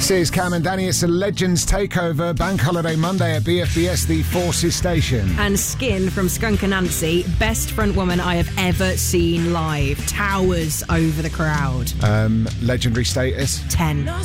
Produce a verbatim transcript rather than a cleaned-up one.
This is Cam and Danny. It's a Legends Takeover Bank Holiday Monday at B F B S, the Forces Station. And Skin from Skunk Anansie, best front woman I have ever seen live. Towers over the crowd. Um, legendary status? ten.